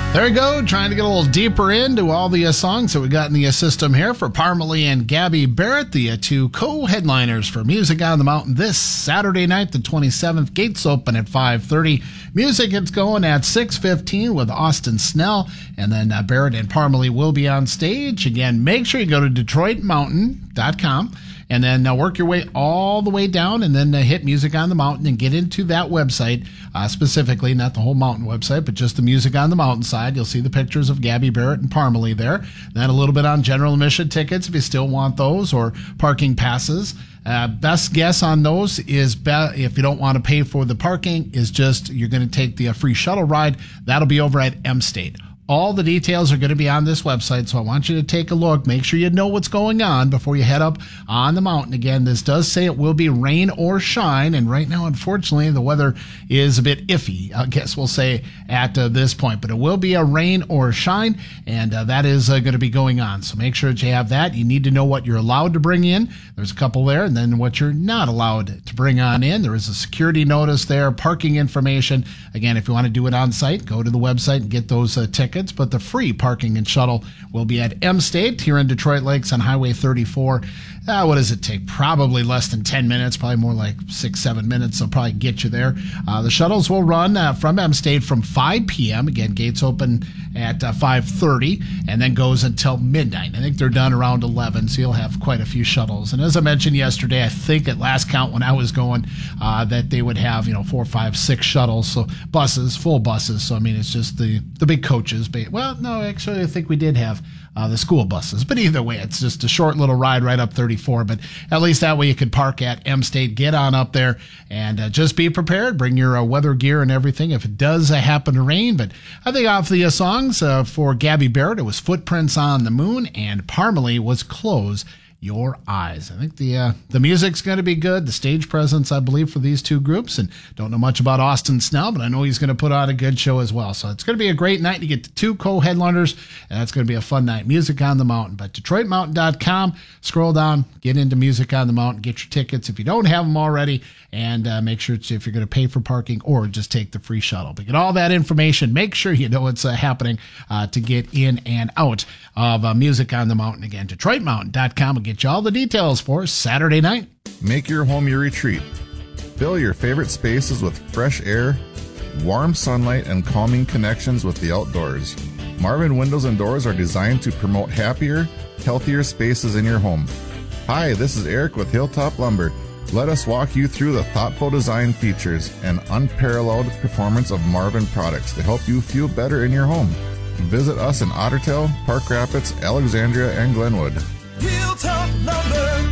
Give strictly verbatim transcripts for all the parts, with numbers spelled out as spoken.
There we go, trying to get a little deeper into all the uh, songs that we got in the uh, system here for Parmalee and Gabby Barrett, the uh, two co-headliners for Music on the Mountain this Saturday night, the twenty-seventh. Gates open at five thirty. Music gets going at six fifteen with Austin Snell, and then uh, Barrett and Parmalee will be on stage. Again, make sure you go to Detroit Mountain dot com. And then uh, work your way all the way down and then uh, hit Music on the Mountain and get into that website, uh, specifically, not the whole mountain website, but just the Music on the Mountain side. You'll see the pictures of Gabby Barrett and Parmalee there. Then a little bit on general admission tickets if you still want those, or parking passes. Uh, best guess on those is, be- if you don't want to pay for the parking, is just you're going to take the uh, free shuttle ride. That'll be over at M-State. All the details are going to be on this website, so I want you to take a look. Make sure you know what's going on before you head up on the mountain. Again, this does say it will be rain or shine, and right now, unfortunately, the weather is a bit iffy, I guess we'll say, at uh, this point. But it will be a rain or shine, and uh, that is uh, going to be going on. So make sure that you have that. You need to know what you're allowed to bring in. There's a couple there, and then what you're not allowed to bring on in. There is a security notice there, parking information. Again, if you want to do it on site, go to the website and get those uh, tickets. But the free parking and shuttle will be at M-State here in Detroit Lakes on Highway thirty-four. Uh, what does it take? Probably less than ten minutes, probably more like six, seven minutes. They'll probably get you there. Uh, the shuttles will run uh, from M-State from five p.m. Again, gates open at uh, five thirty and then goes until midnight. I think they're done around eleven, so you'll have quite a few shuttles. And as I mentioned yesterday, I think at last count when I was going, uh, that they would have, you know, four, five, six shuttles, so buses, full buses. So, I mean, it's just the, the big coaches. Well, no, actually, I think we did have Uh, the school buses. But either way, it's just a short little ride right up thirty-four. But at least that way you could park at M-State, get on up there, and uh, just be prepared. Bring your uh, weather gear and everything if it does uh, happen to rain. But I think off the uh, songs uh, for Gabby Barrett, it was Footprints on the Moon, and Parmalee was Close Your Eyes. I think the uh, the music's going to be good. The stage presence, I believe, for these two groups. And don't know much about Austin Snell, but I know he's going to put on a good show as well. So it's going to be a great night to get the two co-headliners, and that's going to be a fun night. Music on the Mountain. But Detroit Mountain dot com, scroll down, get into Music on the Mountain, get your tickets if you don't have them already, and uh, make sure it's, if you're going to pay for parking or just take the free shuttle. But get all that information. Make sure you know what's uh, happening uh, to get in and out of uh, Music on the Mountain. Again, Detroit Mountain dot com will get you all the details for Saturday night. Make your home your retreat. Fill your favorite spaces with fresh air, warm sunlight, and calming connections with the outdoors. Marvin Windows and Doors are designed to promote happier, healthier spaces in your home. Hi, this is Eric with Hilltop Lumber. Let us walk you through the thoughtful design features and unparalleled performance of Marvin products to help you feel better in your home. Visit us in Ottertail, Park Rapids, Alexandria, and Glenwood. Hilltop Lumber.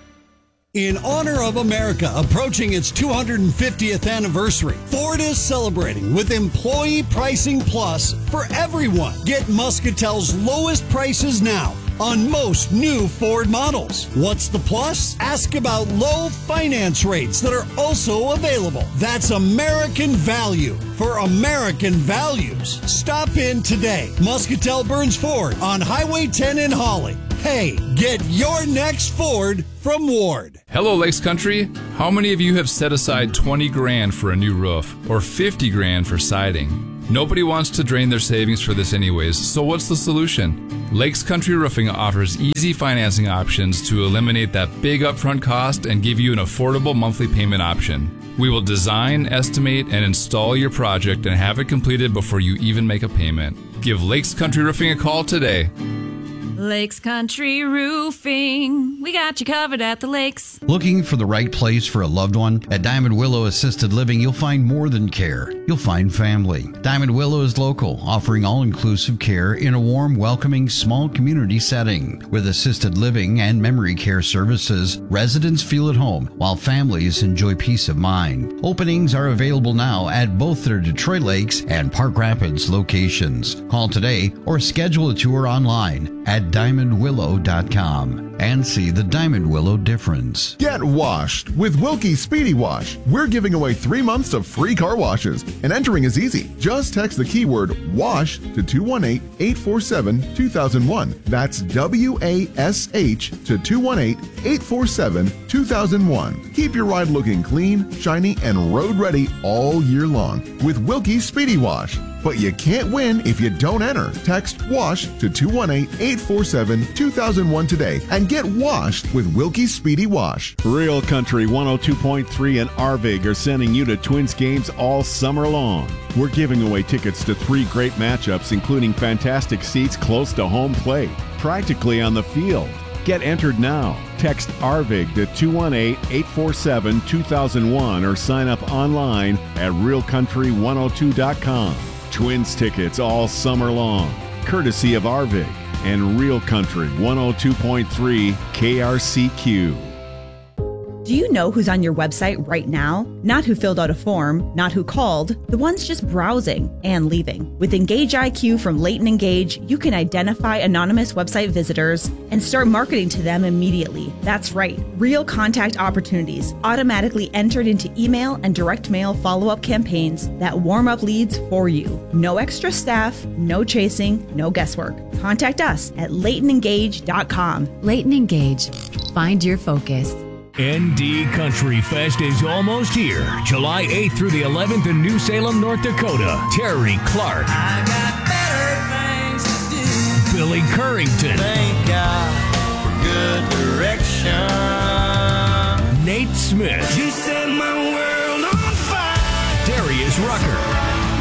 In honor of America approaching its two hundred fiftieth anniversary, Ford is celebrating with Employee Pricing Plus for everyone. Get Muscatel's lowest prices now on most new Ford models. What's the plus? Ask about low finance rates that are also available. That's American value for American values. Stop in today. Muscatel Burns Ford on Highway ten in Holly. Hey, get your next Ford from Ward. Hello, Lakes Country. How many of you have set aside twenty grand for a new roof or fifty grand for siding? Nobody wants to drain their savings for this anyways, so what's the solution? Lakes Country Roofing offers easy financing options to eliminate that big upfront cost and give you an affordable monthly payment option. We will design, estimate, and install your project and have it completed before you even make a payment. Give Lakes Country Roofing a call today. Lakes Country Roofing. We got you covered at the lakes. Looking for the right place for a loved one? At Diamond Willow Assisted Living, you'll find more than care. You'll find family. Diamond Willow is local, offering all-inclusive care in a warm, welcoming, small community setting. With assisted living and memory care services, residents feel at home, while families enjoy peace of mind. Openings are available now at both their Detroit Lakes and Park Rapids locations. Call today or schedule a tour online at diamond willow dot com and see the Diamond Willow difference. Get washed with Wilkie Speedy Wash. We're giving away three months of free car washes, and entering is easy. Just text the keyword WASH to two one eight, eight four seven, two thousand one. That's W A S H to two one eight, eight four seven, two thousand one. Keep your ride looking clean, shiny, and road ready all year long with Wilkie Speedy Wash. But you can't win if you don't enter. Text WASH to two one eight, eight four seven, two thousand one today and get washed with Wilkie Speedy Wash. Real Country one oh two point three and Arvig are sending you to Twins games all summer long. We're giving away tickets to three great matchups, including fantastic seats close to home plate, practically on the field. Get entered now. Text Arvig to two one eight, eight four seven, two thousand one or sign up online at real country one oh two dot com. Twins tickets all summer long, courtesy of Arvig and Real Country one oh two point three K R C Q. Do you know who's on your website right now? Not who filled out a form, not who called, the ones just browsing and leaving. With Engage I Q from Leighton Engage, you can identify anonymous website visitors and start marketing to them immediately. That's right, real contact opportunities automatically entered into email and direct mail follow-up campaigns that warm up leads for you. No extra staff, no chasing, no guesswork. Contact us at leighton engage dot com. Leighton Engage. Find your focus. N D Country Fest is almost here. July eighth through the eleventh in New Salem, North Dakota. Terry Clark. I got better things to do. Billy Currington. Thank God for good direction. Nate Smith. You set my world on fire. Darius Rucker.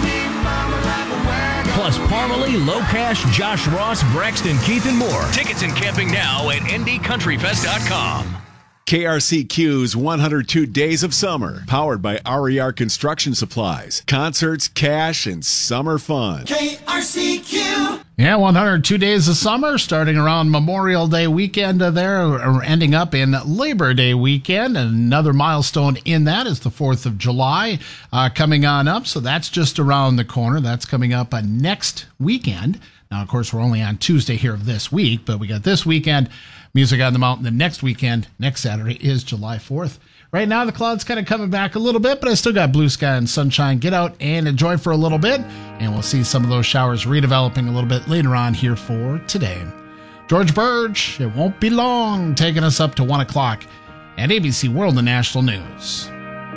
Plus Parmalee, Locash, Josh Ross, Braxton, Keith, and more. Tickets and camping now at N D country fest dot com. K R C Q's one hundred two Days of Summer, powered by R E R Construction Supplies. Concerts, cash, and summer fun. K R C Q. Yeah, one hundred two Days of Summer, starting around Memorial Day weekend there, ending up in Labor Day weekend. Another milestone in that is the fourth of July uh, coming on up, so that's just around the corner. That's coming up uh, next weekend. Now, of course, we're only on Tuesday here of this week, but we got this weekend, Music on the Mountain. The next weekend, next Saturday, is July fourth. Right now, the clouds kind of coming back a little bit, but I still got blue sky and sunshine. Get out and enjoy for a little bit, and we'll see some of those showers redeveloping a little bit later on here for today. George Burge, it won't be long, taking us up to one o'clock at A B C World and National News.